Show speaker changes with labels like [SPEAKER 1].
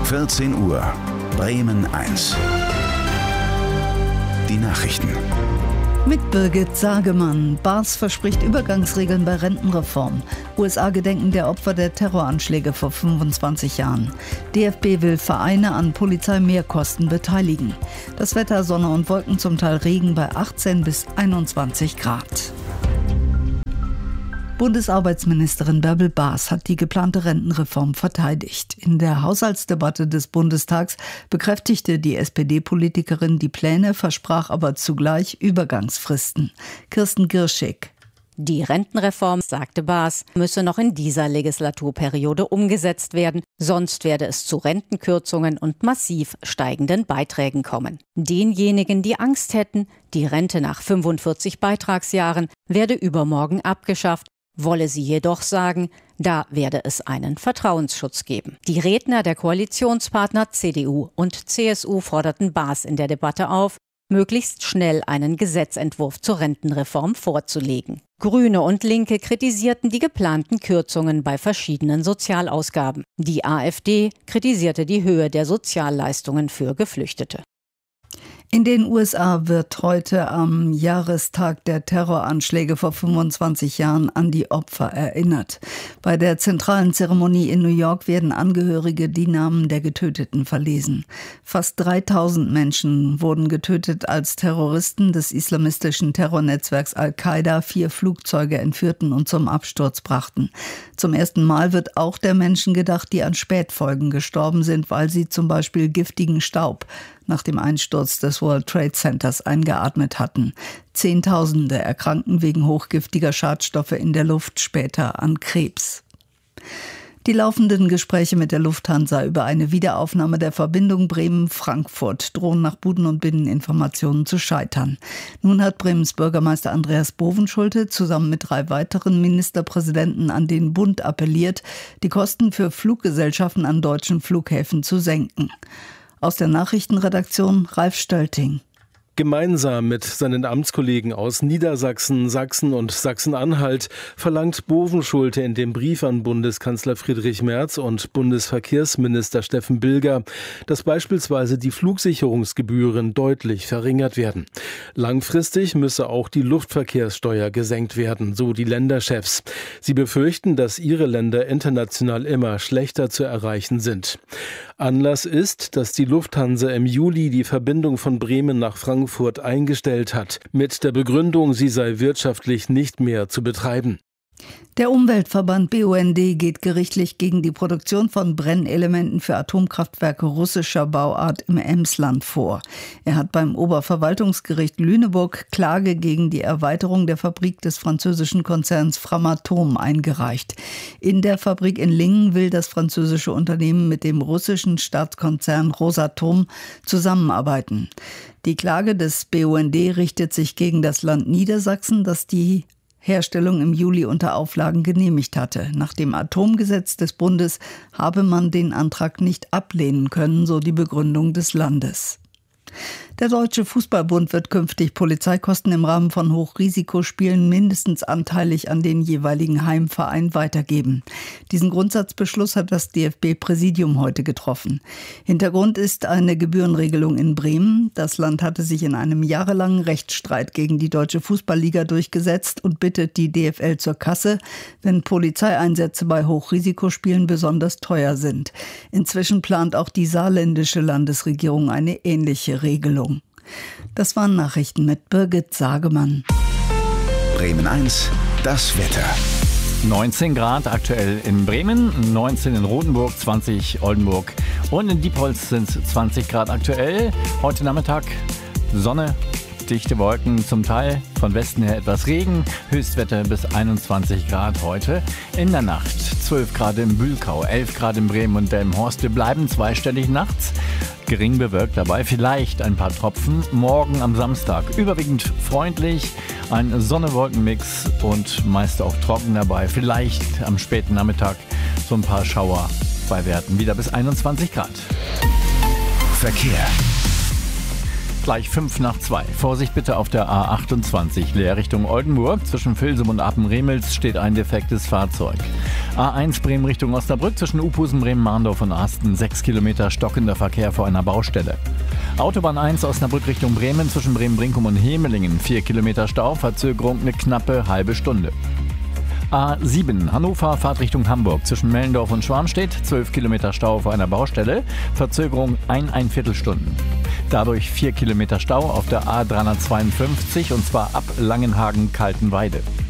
[SPEAKER 1] 14 Uhr, Bremen 1. Die Nachrichten.
[SPEAKER 2] Mit Birgit Sagemann. Baas verspricht Übergangsregeln bei Rentenreform. USA gedenken der Opfer der Terroranschläge vor 25 Jahren. DFB will Vereine an Polizeimehrkosten beteiligen. Das Wetter: Sonne und Wolken, zum Teil Regen bei 18 bis 21 Grad. Bundesarbeitsministerin Bärbel Baas hat die geplante Rentenreform verteidigt. In der Haushaltsdebatte des Bundestags bekräftigte die SPD-Politikerin die Pläne, versprach aber zugleich Übergangsfristen. Kirsten Girschig.
[SPEAKER 3] Die Rentenreform, sagte Baas, müsse noch in dieser Legislaturperiode umgesetzt werden, sonst werde es zu Rentenkürzungen und massiv steigenden Beiträgen kommen. Denjenigen, die Angst hätten, die Rente nach 45 Beitragsjahren werde übermorgen abgeschafft, wolle sie jedoch sagen, da werde es einen Vertrauensschutz geben. Die Redner der Koalitionspartner CDU und CSU forderten Baas in der Debatte auf, möglichst schnell einen Gesetzentwurf zur Rentenreform vorzulegen. Grüne und Linke kritisierten die geplanten Kürzungen bei verschiedenen Sozialausgaben. Die AfD kritisierte die Höhe der Sozialleistungen für Geflüchtete.
[SPEAKER 2] In den USA wird heute am Jahrestag der Terroranschläge vor 25 Jahren an die Opfer erinnert. Bei der zentralen Zeremonie in New York werden Angehörige die Namen der Getöteten verlesen. Fast 3000 Menschen wurden getötet, als Terroristen des islamistischen Terrornetzwerks Al-Qaida 4 Flugzeuge entführten und zum Absturz brachten. Zum ersten Mal wird auch der Menschen gedacht, die an Spätfolgen gestorben sind, weil sie zum Beispiel giftigen Staub nach dem Einsturz des World Trade Centers eingeatmet hatten. Zehntausende erkrankten wegen hochgiftiger Schadstoffe in der Luft später an Krebs. Die laufenden Gespräche mit der Lufthansa über eine Wiederaufnahme der Verbindung Bremen-Frankfurt drohen nach Buden- und Binneninformationen zu scheitern. Nun hat Bremens Bürgermeister Andreas Bovenschulte zusammen mit 3 weiteren Ministerpräsidenten an den Bund appelliert, die Kosten für Fluggesellschaften an deutschen Flughäfen zu senken. Aus der Nachrichtenredaktion Ralf Stölting.
[SPEAKER 4] Gemeinsam mit seinen Amtskollegen aus Niedersachsen, Sachsen und Sachsen-Anhalt verlangt Bovenschulte in dem Brief an Bundeskanzler Friedrich Merz und Bundesverkehrsminister Steffen Bilger, dass beispielsweise die Flugsicherungsgebühren deutlich verringert werden. Langfristig müsse auch die Luftverkehrssteuer gesenkt werden, so die Länderchefs. Sie befürchten, dass ihre Länder international immer schlechter zu erreichen sind. Anlass ist, dass die Lufthansa im Juli die Verbindung von Bremen nach Frankfurt eingestellt hat, mit der Begründung, sie sei wirtschaftlich nicht mehr zu betreiben.
[SPEAKER 2] Der Umweltverband BUND geht gerichtlich gegen die Produktion von Brennelementen für Atomkraftwerke russischer Bauart im Emsland vor. Er hat beim Oberverwaltungsgericht Lüneburg Klage gegen die Erweiterung der Fabrik des französischen Konzerns Framatome eingereicht. In der Fabrik in Lingen will das französische Unternehmen mit dem russischen Staatskonzern Rosatom zusammenarbeiten. Die Klage des BUND richtet sich gegen das Land Niedersachsen, das die Herstellung im Juli unter Auflagen genehmigt hatte. Nach dem Atomgesetz des Bundes habe man den Antrag nicht ablehnen können, so die Begründung des Landes. Der Deutsche Fußballbund wird künftig Polizeikosten im Rahmen von Hochrisikospielen mindestens anteilig an den jeweiligen Heimverein weitergeben. Diesen Grundsatzbeschluss hat das DFB-Präsidium heute getroffen. Hintergrund ist eine Gebührenregelung in Bremen. Das Land hatte sich in einem jahrelangen Rechtsstreit gegen die Deutsche Fußballliga durchgesetzt und bittet die DFL zur Kasse, wenn Polizeieinsätze bei Hochrisikospielen besonders teuer sind. Inzwischen plant auch die saarländische Landesregierung eine ähnliche Regelung. Das waren Nachrichten mit Birgit Sagemann.
[SPEAKER 1] Bremen 1, das Wetter.
[SPEAKER 5] 19 Grad aktuell in Bremen, 19 in Rotenburg, 20 Oldenburg und in Diepholz sind es 20 Grad aktuell. Heute Nachmittag Sonne, dichte Wolken, zum Teil von Westen her etwas Regen, Höchstwerte bis 21 Grad heute. In der Nacht 12 Grad im Bühlkau, 11 Grad in Bremen und Delmenhorst. Wir bleiben zweistellig nachts. Gering bewölkt dabei, vielleicht ein paar Tropfen. Morgen am Samstag überwiegend freundlich, ein Sonne-Wolken-Mix und meist auch trocken dabei. Vielleicht am späten Nachmittag so ein paar Schauer bei Werten wieder bis 21 Grad.
[SPEAKER 1] Verkehr.
[SPEAKER 5] Gleich 5 nach 2. Vorsicht bitte auf der A28 Leer Richtung Oldenburg. Zwischen Vilsum und Apen-Remels steht ein defektes Fahrzeug. A1 Bremen Richtung Osnabrück zwischen Uphusen, Bremen-Marndorf und Asten 6 Kilometer stockender Verkehr vor einer Baustelle. Autobahn 1 Osnabrück Richtung Bremen zwischen Bremen-Brinkum und Hemelingen 4 Kilometer Stau, Verzögerung eine knappe halbe Stunde. A7 Hannover Fahrtrichtung Hamburg zwischen Mellendorf und Schwarmstedt 12 Kilometer Stau vor einer Baustelle, Verzögerung 1,25 Stunden. Dadurch 4 Kilometer Stau auf der A352 und zwar ab Langenhagen-Kaltenweide.